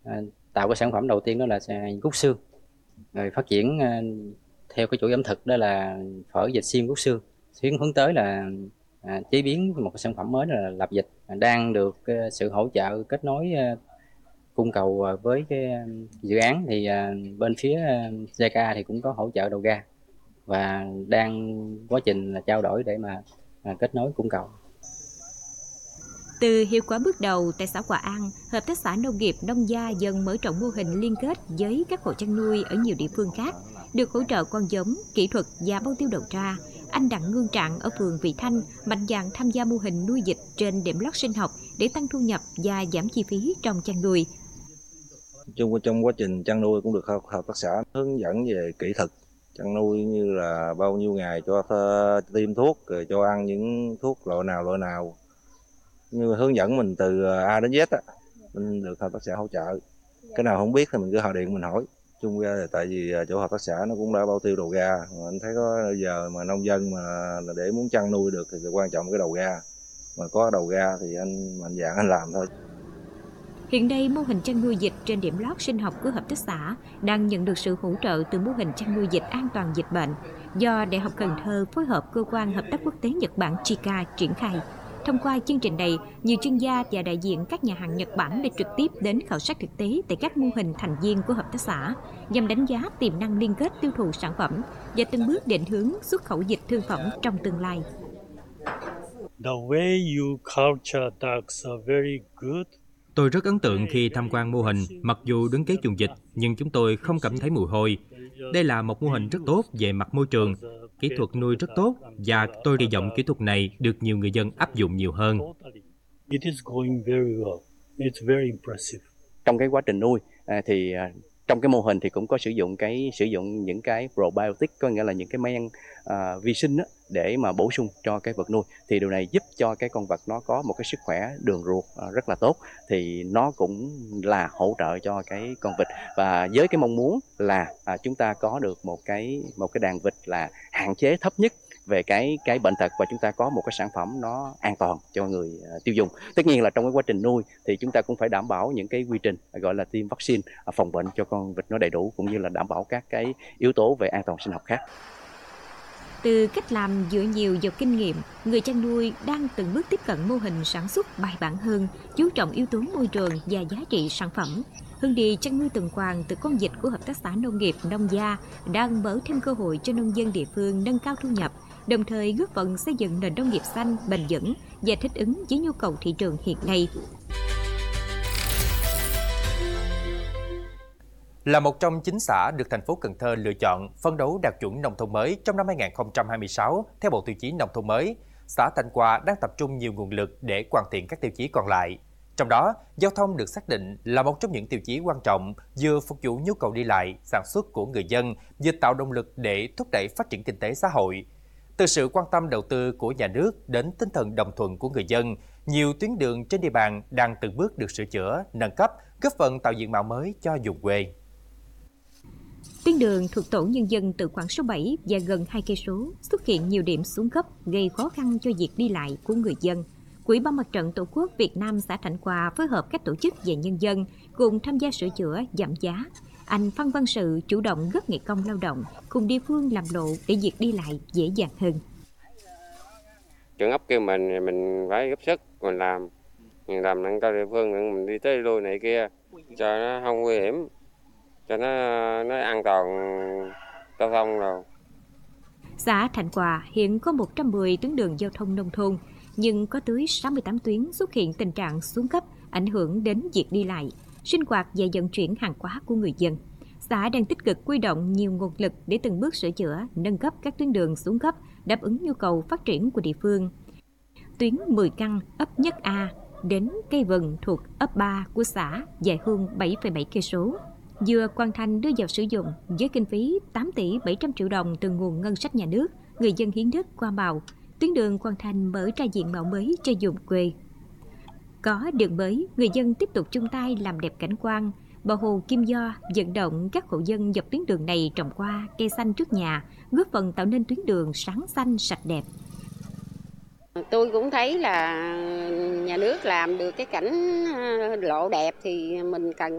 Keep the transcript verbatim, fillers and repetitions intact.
tạo cái sản phẩm đầu tiên đó là gút xương, rồi phát triển theo cái chuỗi ẩm thực đó là phở vịt xiên gút xương, hướng hướng tới là à, chế biến một cái sản phẩm mới là lạp vịt, đang được uh, sự hỗ trợ kết nối uh, cung cầu uh, với cái uh, dự án thì uh, bên phía uh, gi ca thì cũng có hỗ trợ đầu ra và đang quá trình là trao đổi để mà uh, kết nối cung cầu. Từ hiệu quả bước đầu tại xã Hòa An, Hợp tác xã Nông nghiệp Nông Gia dần mở rộng mô hình liên kết với các hộ chăn nuôi ở nhiều địa phương khác, được hỗ trợ con giống, kỹ thuật và bao tiêu đầu ra. Anh Đặng Ngương Trạng ở phường Vị Thanh mạnh dạn tham gia mô hình nuôi vịt trên đệm lót sinh học để tăng thu nhập và giảm chi phí trong chăn nuôi. Trong trong quá trình chăn nuôi cũng được hợp tác xã hướng dẫn về kỹ thuật chăn nuôi, như là bao nhiêu ngày cho tiêm thuốc, rồi cho ăn những thuốc loại nào loại nào, như hướng dẫn mình từ A đến Z á, mình được hợp tác xã hỗ trợ. Cái nào không biết thì mình cứ hỏi điện mình hỏi. Chung ra là tại vì chỗ hợp tác xã nó cũng đã bao tiêu đầu ra, mà anh thấy có giờ mà nông dân mà để muốn chăn nuôi được thì quan trọng cái đầu ra, mà có đầu ra thì anh mạnh dạn anh làm thôi. Hiện nay, mô hình chăn nuôi vịt trên đệm lót sinh học của hợp tác xã đang nhận được sự hỗ trợ từ mô hình chăn nuôi vịt an toàn dịch bệnh do Đại học Cần Thơ phối hợp cơ quan hợp tác quốc tế Nhật Bản gi ca triển khai. Thông qua chương trình này, nhiều chuyên gia và đại diện các nhà hàng Nhật Bản đã trực tiếp đến khảo sát thực tế tại các mô hình thành viên của hợp tác xã, nhằm đánh giá tiềm năng liên kết tiêu thụ sản phẩm và từng bước định hướng xuất khẩu vịt thương phẩm trong tương lai. The way you culture ducks are very good. Tôi rất ấn tượng khi tham quan mô hình, mặc dù đứng kế chuồng vịt, nhưng chúng tôi không cảm thấy mùi hôi. Đây là một mô hình rất tốt về mặt môi trường, kỹ thuật nuôi rất tốt, và tôi hy vọng kỹ thuật này được nhiều người dân áp dụng nhiều hơn. Trong cái quá trình nuôi thì trong cái mô hình thì cũng có sử dụng cái sử dụng những cái probiotic, có nghĩa là những cái men uh, vi sinh đó, để mà bổ sung cho cái vật nuôi, thì điều này giúp cho cái con vật nó có một cái sức khỏe đường ruột uh, rất là tốt, thì nó cũng là hỗ trợ cho cái con vịt, và với cái mong muốn là uh, chúng ta có được một cái một cái đàn vịt là hạn chế thấp nhất về cái cái bệnh tật, và chúng ta có một cái sản phẩm nó an toàn cho người uh, tiêu dùng. Tất nhiên là trong cái quá trình nuôi thì chúng ta cũng phải đảm bảo những cái quy trình gọi là tiêm vaccine uh, phòng bệnh cho con vịt nó đầy đủ, cũng như là đảm bảo các cái yếu tố về an toàn sinh học khác. Từ cách làm dựa nhiều vào kinh nghiệm, người chăn nuôi đang từng bước tiếp cận mô hình sản xuất bài bản hơn, chú trọng yếu tố môi trường và giá trị sản phẩm. Hướng đi chăn nuôi tuần hoàn từ con vịt của Hợp tác xã Nông nghiệp Nông Gia đang mở thêm cơ hội cho nông dân địa phương nâng cao thu nhập, đồng thời góp phần xây dựng nền nông nghiệp xanh, bền vững và thích ứng với nhu cầu thị trường hiện nay. Là một trong chín xã được thành phố Cần Thơ lựa chọn phấn đấu đạt chuẩn nông thôn mới trong năm hai nghìn không trăm hai mươi sáu theo Bộ Tiêu chí Nông thôn mới, xã Thạnh Hòa đang tập trung nhiều nguồn lực để hoàn thiện các tiêu chí còn lại. Trong đó, giao thông được xác định là một trong những tiêu chí quan trọng, vừa phục vụ nhu cầu đi lại, sản xuất của người dân, vừa tạo động lực để thúc đẩy phát triển kinh tế xã hội. Từ sự quan tâm đầu tư của nhà nước đến tinh thần đồng thuận của người dân, nhiều tuyến đường trên địa bàn đang từng bước được sửa chữa, nâng cấp, góp phần tạo diện mạo mới cho vùng quê. Tuyến đường thuộc tổ nhân dân tự quản số bảy và gần hai cây số xuất hiện nhiều điểm xuống cấp, gây khó khăn cho việc đi lại của người dân. Ủy ban Mặt trận Tổ quốc Việt Nam xã Thạnh Hòa phối hợp các tổ chức và nhân dân cùng tham gia sửa chữa, giảm giá. Anh Phan Văn Sự chủ động góp ngày công lao động, cùng địa phương làm lộ để việc đi lại dễ dàng hơn. Trưởng ấp kêu mình mình phải góp sức, mình làm, mình làm nâng cao địa phương, mình đi tới lui này kia cho nó không nguy hiểm, cho nó nó an toàn giao thông rồi. Xã Thạnh Hòa hiện có một trăm mười tuyến đường giao thông nông thôn, nhưng có tới sáu mươi tám tuyến xuất hiện tình trạng xuống cấp, ảnh hưởng đến việc đi lại, sinh hoạt và vận chuyển hàng hóa của người dân. Xã đang tích cực huy động nhiều nguồn lực để từng bước sửa chữa, nâng cấp các tuyến đường xuống cấp, đáp ứng nhu cầu phát triển của địa phương. Tuyến mười căn ấp Nhất A đến Cây Vừng thuộc ấp ba của xã dài hơn bảy phẩy bảy cây số, vừa hoàn thành đưa vào sử dụng với kinh phí tám tỷ bảy trăm triệu đồng từ nguồn ngân sách nhà nước, người dân hiến đất qua màu. Tuyến đường hoàn thành mở ra diện mạo mới cho vùng quê. Có đường mới, người dân tiếp tục chung tay làm đẹp cảnh quan. Bà Hồ Kim Do vận động các hộ dân dọc tuyến đường này trồng hoa, cây xanh trước nhà, góp phần tạo nên tuyến đường sáng xanh, sạch đẹp. Tôi cũng thấy là nhà nước làm được cái cảnh lộ đẹp thì mình cần